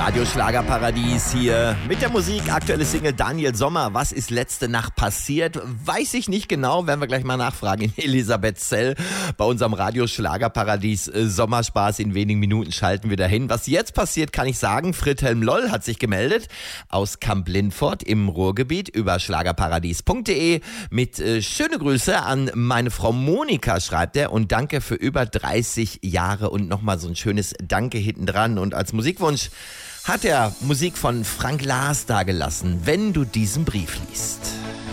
Radio Schlagerparadies hier mit der Musik. Aktuelle Single Daniel Sommer. Was ist letzte Nacht passiert? Weiß ich nicht genau. Werden wir gleich mal nachfragen in Elisabethzell bei unserem Radio Schlagerparadies Sommerspaß. In wenigen Minuten schalten wir dahin. Was jetzt passiert, kann ich sagen. Friedhelm Loll hat sich gemeldet aus Kamp-Lindfort im Ruhrgebiet über schlagerparadies.de mit schöne Grüße an meine Frau Monika, schreibt er. Und danke für über 30 Jahre und nochmal so ein schönes Danke hinten dran. Und als Musikwunsch hat er Musik von Frank Lars dagelassen, wenn du diesen Brief liest.